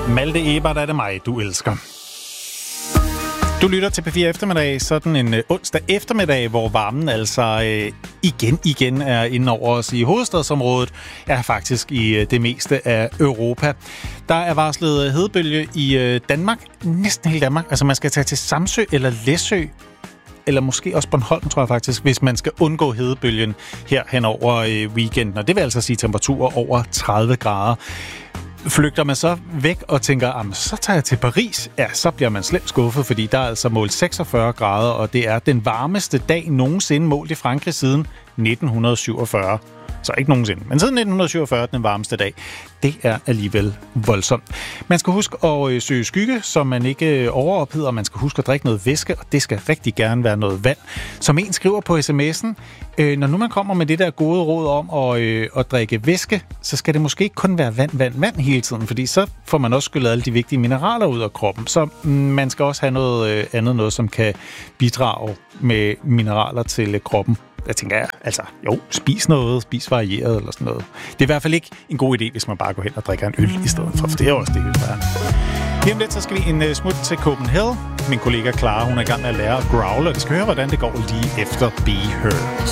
Malte Ebert er det mig, du elsker. Du lytter til P4 Eftermiddag, sådan en onsdag eftermiddag, hvor varmen altså igen er inde over os i hovedstadsområdet, er faktisk i det meste af Europa. Der er varslet hedebølge i Danmark, næsten hele Danmark. Altså man skal tage til Samsø eller Læsø, eller måske også Bornholm, tror jeg faktisk, hvis man skal undgå hedebølgen her hen over weekenden. Og det vil altså sige temperaturer over 30 grader. Flygter man så væk og tænker, så tager jeg til Paris, ja, så bliver man slemt skuffet, fordi der er altså målt 46 grader, og det er den varmeste dag nogensinde målt i Frankrig siden 1947. Så ikke nogensinde, men siden 1947 den varmeste dag. Det er alligevel voldsomt. Man skal huske at søge skygge, så man ikke overopheder. Man skal huske at drikke noget væske, og det skal rigtig gerne være noget vand. Som en skriver på sms'en, når nu man kommer med det der gode råd om at drikke væske, så skal det måske ikke kun være vand hele tiden, fordi så får man også skyllet alle de vigtige mineraler ud af kroppen. Så man skal også have noget andet, noget som kan bidrage med mineraler til kroppen. Jeg tænker, spis varieret eller sådan noget. Det er i hvert fald ikke en god idé, hvis man bare går hen og drikker en øl i stedet for det er også det, vi vil være. Lige om lidt, så skal vi en smut til Copenhagen. Min kollega Clara, hun er i gang med at lære at growle, og vi skal høre, hvordan det går lige efter Be Heard.